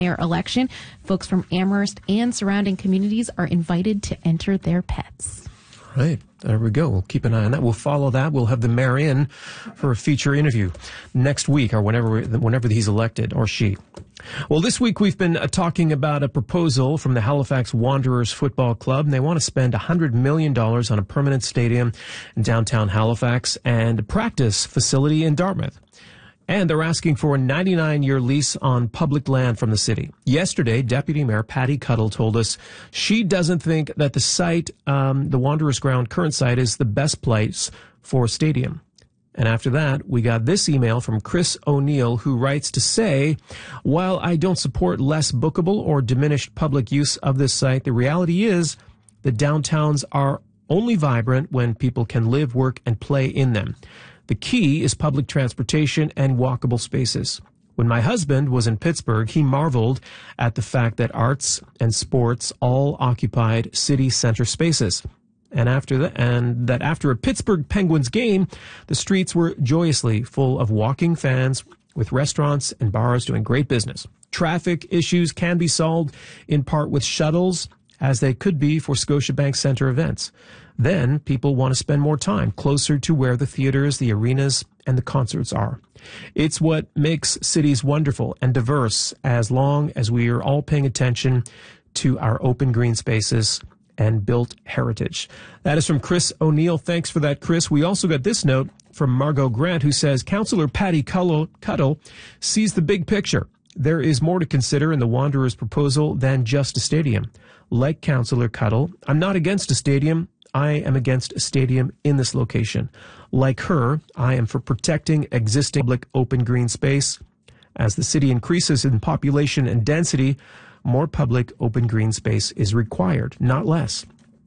mayor election. Folks from Amherst and surrounding communities are invited to enter their pets. Right. There we go. We'll keep an eye on that. We'll follow that. We'll have the mayor in for a feature interview next week or whenever he's elected, or she. Well, this week we've been talking about a proposal from the Halifax Wanderers Football Club, and they want to spend $100 million on a permanent stadium in downtown Halifax and a practice facility in Dartmouth. And they're asking for a 99-year lease on public land from the city. Yesterday, Deputy Mayor Patty Cuddle told us she doesn't think that the site, the Wanderers Ground current site, is the best place for a stadium. And after that, we got this email from Chris O'Neill, who writes to say, while I don't support less bookable or diminished public use of this site, the reality is the downtowns are only vibrant when people can live, work, and play in them. The key is public transportation and walkable spaces. When my husband was in Pittsburgh, he marveled at the fact that arts and sports all occupied city center spaces. And after a Pittsburgh Penguins game, the streets were joyously full of walking fans with restaurants and bars doing great business. Traffic issues can be solved in part with shuttles, as they could be for Scotiabank Centre events. Then people want to spend more time closer to where the theaters, the arenas, and the concerts are. It's what makes cities wonderful and diverse, as long as we are all paying attention to our open green spaces and built heritage. That is from Chris O'Neill. Thanks for that, Chris. We also got this note from Margot Grant, who says, Councillor Patty Cuddle sees the big picture. There is more to consider in the Wanderers' proposal than just a stadium. Like Councillor Cuddle, I'm not against a stadium. I am against a stadium in this location. Like her, I am for protecting existing public open green space. As the city increases in population and density, more public open green space is required, not less.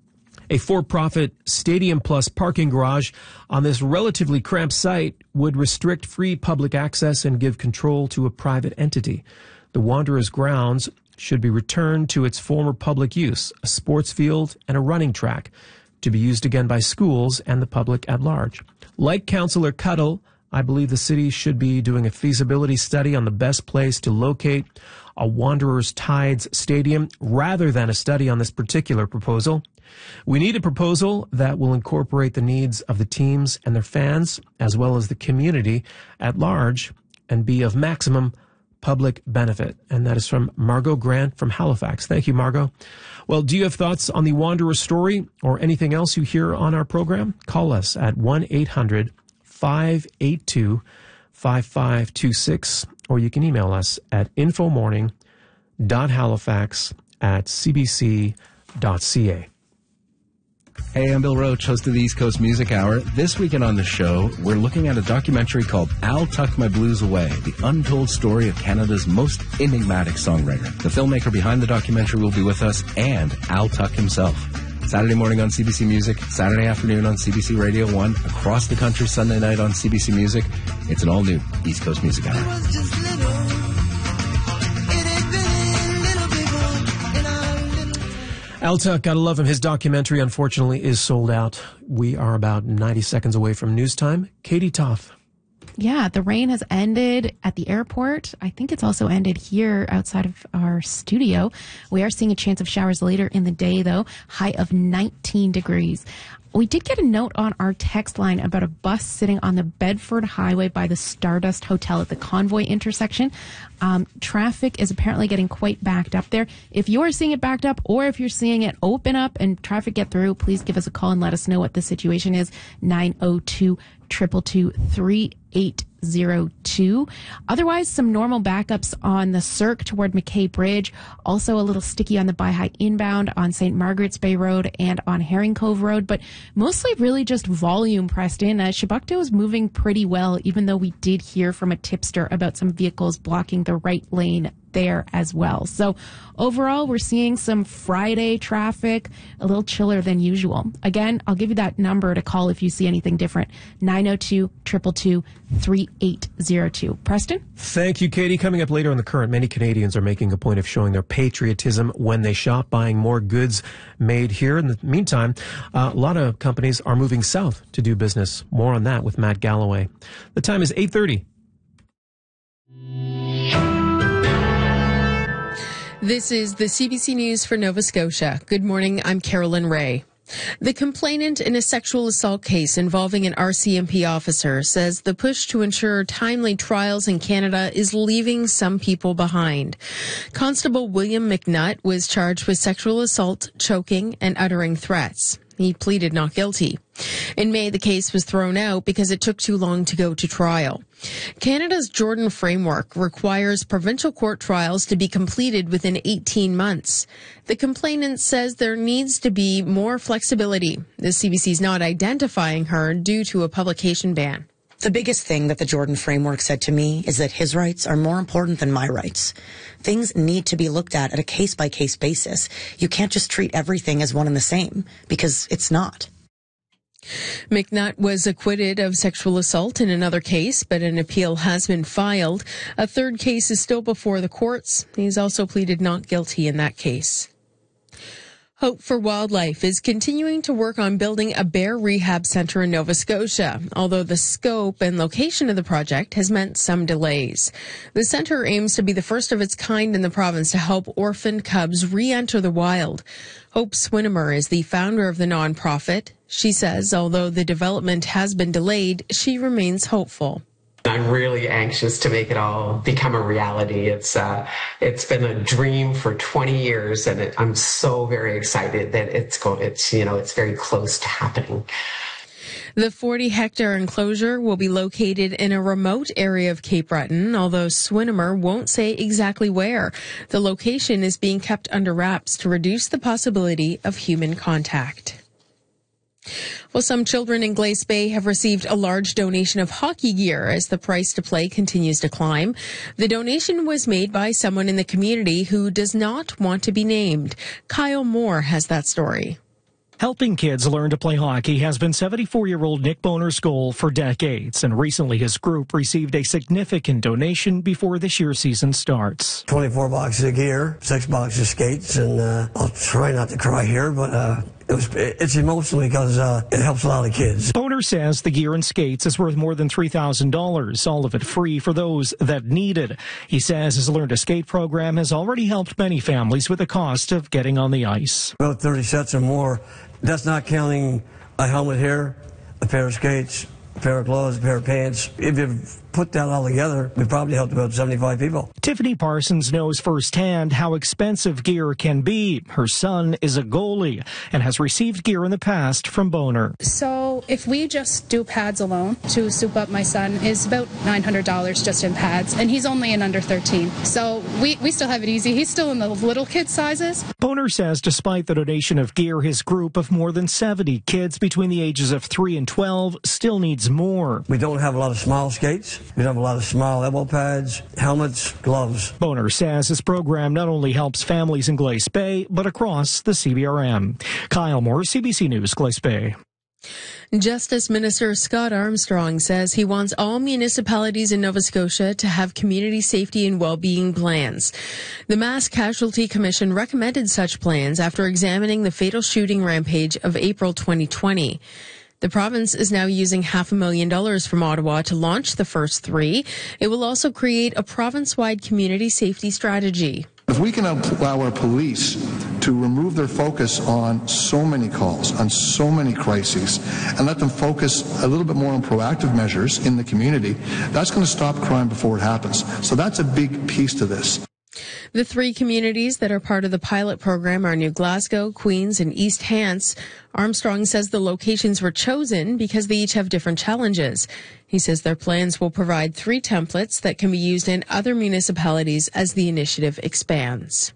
A for-profit stadium plus parking garage on this relatively cramped site would restrict free public access and give control to a private entity. The Wanderers' grounds should be returned to its former public use, a sports field and a running track, to be used again by schools and the public at large. Like Councillor Cuddle, I believe the city should be doing a feasibility study on the best place to locate a Wanderers Tides stadium rather than a study on this particular proposal. We need a proposal that will incorporate the needs of the teams and their fans, as well as the community at large, and be of maximum public benefit. And that is from Margot Grant from Halifax. Thank you, Margot. Well, do you have thoughts on the Wanderer story or anything else you hear on our program? Call us at 1-800-582-5526, or you can email us at infomorning.halifax@cbc.ca. Hey, I'm Bill Roach, host of the East Coast Music Hour. This weekend on the show, we're looking at a documentary called I'll Tuck My Blues Away, the untold story of Canada's most enigmatic songwriter. The filmmaker behind the documentary will be with us, and Al Tuck himself. Saturday morning on CBC Music, Saturday afternoon on CBC Radio 1, across the country Sunday night on CBC Music. It's an all-new East Coast Music Hour. Al Tuck, gotta love him. His documentary, unfortunately, is sold out. We are about 90 seconds away from news time. Katie Toff. Yeah, the rain has ended at the airport. I think it's also ended here outside of our studio. We are seeing a chance of showers later in the day, though. High of 19 degrees. We did get a note on our text line about a bus sitting on the Bedford Highway by the Stardust Hotel at the Convoy intersection. Traffic is apparently getting quite backed up there. If you're seeing it backed up, or if you're seeing it open up and traffic get through, please give us a call and let us know what the situation is. 902-222-3802. Otherwise, some normal backups on the Cirque toward McKay Bridge. Also a little sticky on the By-High inbound on St. Margaret's Bay Road and on Herring Cove Road, but mostly really just volume, Preston. Chebucto is moving pretty well, even though we did hear from a tipster about some vehicles blocking the right lane there as well. So overall, we're seeing some Friday traffic, a little chiller than usual. Again, I'll give you that number to call if you see anything different. 902-222-3802. Preston? Thank you, Katie. Coming up later in the current, many Canadians are making a point of showing their patriotism when they shop, buying more goods made here. In the meantime, a lot of companies are moving south to do business. More on that with Matt Galloway. The time is 8:30. This is the CBC News for Nova Scotia. Good morning, I'm Carolyn Ray. The complainant in a sexual assault case involving an RCMP officer says the push to ensure timely trials in Canada is leaving some people behind. Constable William McNutt was charged with sexual assault, choking, and uttering threats. He pleaded not guilty. In May, the case was thrown out because it took too long to go to trial. Canada's Jordan framework requires provincial court trials to be completed within 18 months. The complainant says there needs to be more flexibility. The CBC's not identifying her due to a publication ban. The biggest thing that the Jordan framework said to me is that his rights are more important than my rights. Things need to be looked at a case-by-case basis. You can't just treat everything as one and the same, because it's not. McNutt was acquitted of sexual assault in another case, but an appeal has been filed. A third case is still before the courts. He's also pleaded not guilty in that case. Hope for Wildlife is continuing to work on building a bear rehab center in Nova Scotia, although the scope and location of the project has meant some delays. The center aims to be the first of its kind in the province to help orphaned cubs re-enter the wild. Hope Swinimer is the founder of the nonprofit. She says although the development has been delayed, she remains hopeful. I'm really anxious to make it all become a reality. It's been a dream for 20 years, and I'm so very excited that it's very close to happening. The 40-hectare enclosure will be located in a remote area of Cape Breton, although Swinimer won't say exactly where. The location is being kept under wraps to reduce the possibility of human contact. Well, some children in Glace Bay have received a large donation of hockey gear as the price to play continues to climb. The donation was made by someone in the community who does not want to be named. Kyle Moore has that story. Helping kids learn to play hockey has been 74-year-old Nick Boner's goal for decades, and recently his group received a significant donation before this year's season starts. 24 boxes of gear, 6 boxes of skates, and I'll try not to cry here, but it's emotional because it helps a lot of kids. Boner says the gear and skates is worth more than $3,000, all of it free for those that need it. He says his Learn to Skate program has already helped many families with the cost of getting on the ice. About 30 sets or more. That's not counting a helmet here, a pair of skates, a pair of clothes, a pair of pants. If you put that all together, we probably helped about 75 people. Tiffany Parsons knows firsthand how expensive gear can be. Her son is a goalie and has received gear in the past from Boner. So if we just do pads alone to soup up my son is about $900 just in pads, and he's only in under 13. So we still have it easy. He's still in the little kid sizes. Boner says despite the donation of gear, his group of more than 70 kids between the ages of 3 and 12 still needs more. We don't have a lot of small skates. We don't have a lot of small elbow pads, helmets, gloves. Boner says his program not only helps families in Glace Bay, but across the CBRM. Kyle Moore, CBC News, Glace Bay. Justice Minister Scott Armstrong says he wants all municipalities in Nova Scotia to have community safety and well-being plans. The Mass Casualty Commission recommended such plans after examining the fatal shooting rampage of April 2020. The province is now using $500,000 from Ottawa to launch the first 3. It will also create a province-wide community safety strategy. If we can allow our police to remove their focus on so many calls, on so many crises, and let them focus a little bit more on proactive measures in the community, that's going to stop crime before it happens. So that's a big piece to this. The 3 communities that are part of the pilot program are New Glasgow, Queens, and East Hants. Armstrong says the locations were chosen because they each have different challenges. He says their plans will provide 3 templates that can be used in other municipalities as the initiative expands.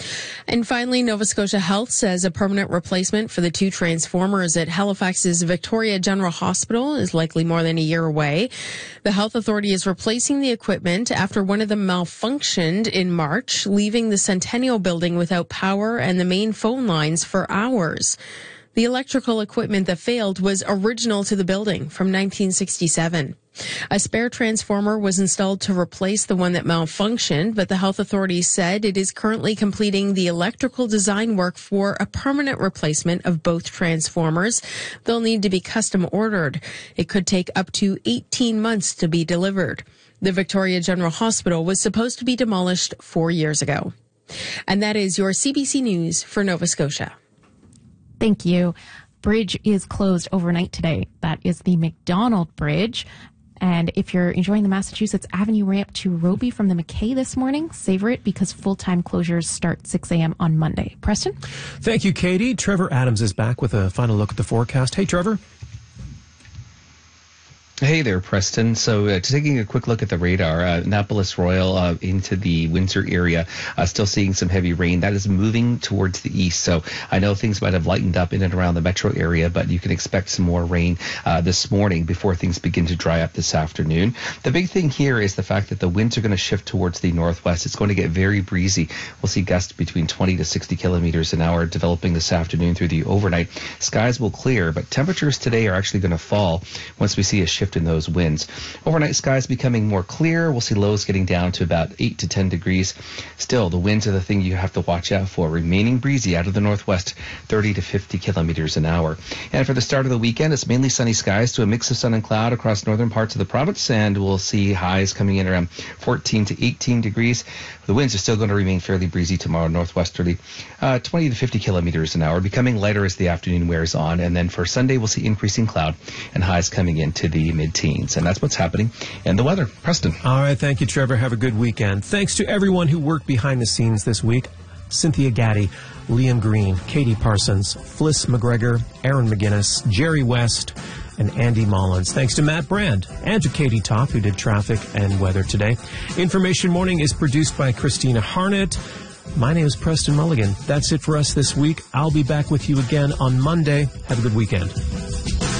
And finally, Nova Scotia Health says a permanent replacement for the 2 transformers at Halifax's Victoria General Hospital is likely more than a year away. The health authority is replacing the equipment after one of them malfunctioned in March, leaving the Centennial building without power and the main phone lines for hours. The electrical equipment that failed was original to the building from 1967. A spare transformer was installed to replace the one that malfunctioned, but the health authorities said it is currently completing the electrical design work for a permanent replacement of both transformers. They'll need to be custom ordered. It could take up to 18 months to be delivered. The Victoria General Hospital was supposed to be demolished 4 years ago. And that is your CBC News for Nova Scotia. Thank you. Bridge is closed overnight today. That is the McDonald Bridge. And if you're enjoying the Massachusetts Avenue ramp to Roby from the McKay this morning, savor it because full-time closures start 6 a.m. on Monday. Preston? Thank you, Katie. Trevor Adams is back with a final look at the forecast. Hey, Trevor. Hey there, Preston. So taking a quick look at the radar, Annapolis Royal into the Windsor area, still seeing some heavy rain. That is moving towards the east. So I know things might have lightened up in and around the metro area, but you can expect some more rain this morning before things begin to dry up this afternoon. The big thing here is the fact that the winds are going to shift towards the northwest. It's going to get very breezy. We'll see gusts between 20 to 60 kilometers an hour developing this afternoon through the overnight. Skies will clear, but temperatures today are actually going to fall once we see a shift in those winds. Overnight skies becoming more clear. We'll see lows getting down to about 8 to 10 degrees. Still, the winds are the thing you have to watch out for. Remaining breezy out of the northwest, 30 to 50 kilometers an hour. And for the start of the weekend, it's mainly sunny skies to a mix of sun and cloud across northern parts of the province, and we'll see highs coming in around 14 to 18 degrees. The winds are still going to remain fairly breezy tomorrow, northwesterly, 20 to 50 kilometers an hour, becoming lighter as the afternoon wears on. And then for Sunday, we'll see increasing cloud and highs coming into the mid-teens. And that's what's happening in the weather. Preston. All right. Thank you, Trevor. Have a good weekend. Thanks to everyone who worked behind the scenes this week. Cynthia Gaddy, Liam Green, Katie Parsons, Fliss McGregor, Aaron McGinnis, Jerry West, and Andy Mullins. Thanks to Matt Brand and to Katie Topp, who did traffic and weather today. Information Morning is produced by Christina Harnett. My name is Preston Mulligan. That's it for us this week. I'll be back with you again on Monday. Have a good weekend.